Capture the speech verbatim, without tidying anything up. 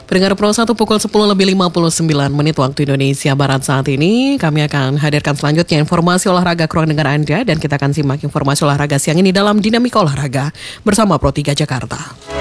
Pendengar Pro satu pukul sepuluh lebih lima puluh sembilan menit waktu Indonesia Barat saat ini. Kami akan hadirkan selanjutnya informasi olahraga ke ruang dengar Anda. Dan kita akan simak informasi olahraga siang ini dalam Dinamika Olahraga bersama Pro tiga Jakarta.